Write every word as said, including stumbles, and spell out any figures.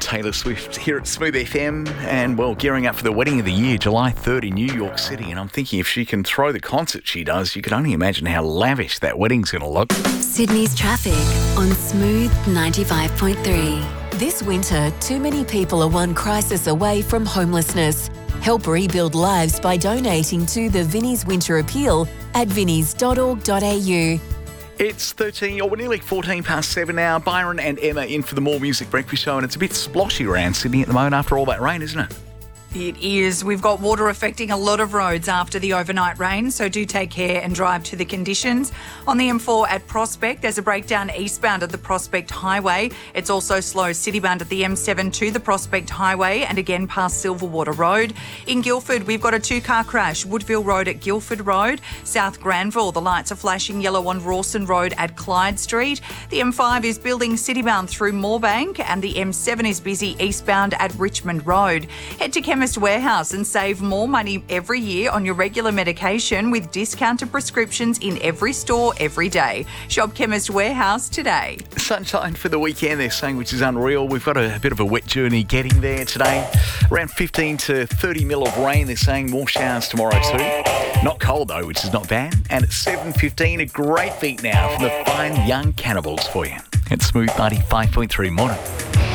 Taylor Swift here at Smooth F M and, well, gearing up for the wedding of the year, July third in New York City. And I'm thinking if she can throw the concert she does, you can only imagine how lavish that wedding's going to look. Sydney's traffic on Smooth ninety-five point three. This winter, too many people are one crisis away from homelessness. Help rebuild lives by donating to the Vinnie's Winter Appeal at vinnies dot org dot a u. It's thirteen, or nearly fourteen past seven now. Byron and Emma in for the More Music Breakfast Show, and it's a bit sploshy around Sydney at the moment after all that rain, isn't it? It is. We've got water affecting a lot of roads after the overnight rain, so do take care and drive to the conditions. On the M four at Prospect, there's a breakdown eastbound at the Prospect Highway. It's also slow citybound at the M seven to the Prospect Highway and again past Silverwater Road. In Guildford, we've got a two-car crash, Woodville Road at Guildford Road. South Granville, the lights are flashing yellow on Rawson Road at Clyde Street. The M five is building citybound through Moorebank and the M seven is busy eastbound at Richmond Road. Head to Chemist Warehouse and save more money every year on your regular medication with discounted prescriptions in every store every day. Shop Chemist Warehouse today. Sunshine for the weekend, they're saying, which is unreal. We've got a, a bit of a wet journey getting there today. Around fifteen to thirty mil of rain, they're saying. More showers tomorrow too. Not cold though, which is not bad. And at seven fifteen, a great beat now from the fine young Cannibals for you. It's Smooth ninety-five point three morning.